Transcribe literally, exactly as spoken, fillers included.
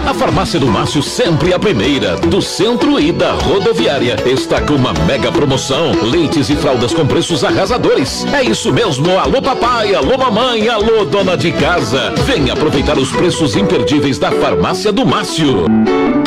A Farmácia do Márcio, sempre a primeira do centro e da rodoviária, está com uma mega promoção. Leites e fraldas com preços arrasadores. É isso mesmo, alô papai, alô mamãe, alô dona de casa. Venha aproveitar os preços imperdíveis da Farmácia do Márcio.